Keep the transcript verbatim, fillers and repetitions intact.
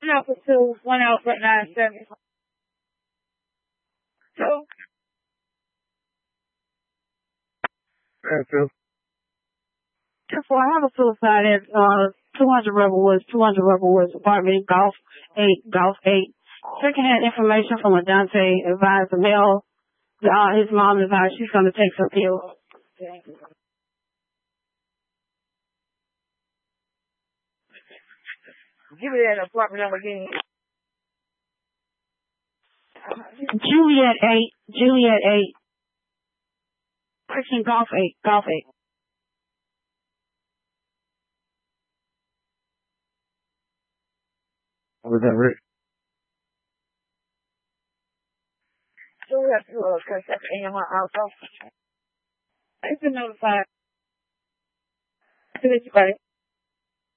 One Alpha two, one Alpha nine seven. So, Yeah, Phil. therefore, I have a suicide at uh, two hundred Rebel Woods, two hundred Rebel Woods apartment, Golf eight, Golf eight. Secondhand information from Adante advised the male, uh, his mom advised she's going to take some pills. Give me that apartment number again. Juliet eight, Juliet eight. Christian Golf eight, Golf eight. What was that, Rick? So we have to uh, cut that A M also. I've been notified. To this, buddy.